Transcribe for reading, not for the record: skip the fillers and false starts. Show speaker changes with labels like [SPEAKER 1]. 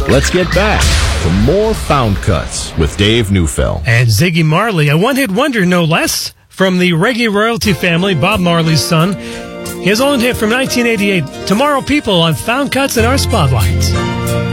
[SPEAKER 1] let's get back to more Found Cuts with Dave Neufeld.
[SPEAKER 2] And Ziggy Marley, a one-hit wonder no less, from the reggae royalty family, Bob Marley's son. His own hit from 1988, Tomorrow People on Found Cuts in our Spotlights.